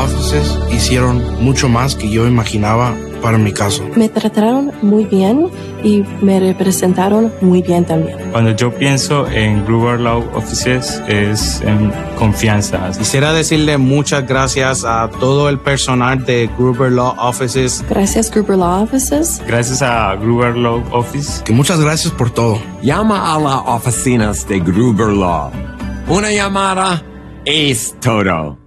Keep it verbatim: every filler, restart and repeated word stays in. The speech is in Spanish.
Law Offices hicieron mucho más que yo imaginaba para mi caso. Me trataron muy bien y me representaron muy bien también. Cuando yo pienso en Gruber Law Offices es en confianza. Quisiera decirle muchas gracias a todo el personal de Gruber Law Offices. Gracias Gruber Law Offices. Gracias a Gruber Law Office. Que muchas gracias por todo. Llama a las oficinas de Gruber Law. Una llamada es todo.